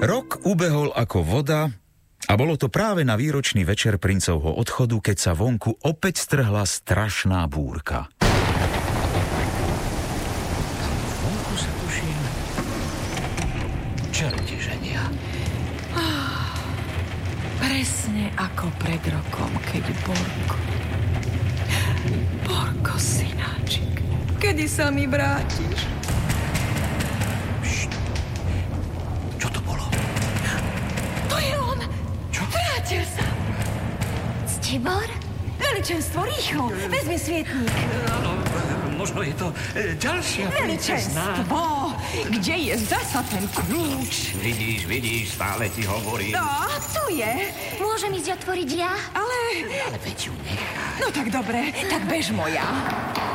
Rok ubehol ako voda a bolo to práve na výročný večer princovho odchodu, keď sa vonku opäť strhla strašná búrka. Vonku sa tuším čerti ženia. Presne ako pred rokom, keď Borko, synáčik, kedy sa mi vrátiš? Čo to bolo? To je on! Čo? Vrátil sa! Ctibor? Veličenstvo, rýchlo, vezmi svietník. Áno, možno je to ďalšia princezná. Veličenstvo, kde je zasa ten kľúč? Vidíš, stále ti hovorím. No, tu je. Môžem ísť otvoriť ja? Ale Ale veď ju nechaj. no tak dobre, tak bež moja.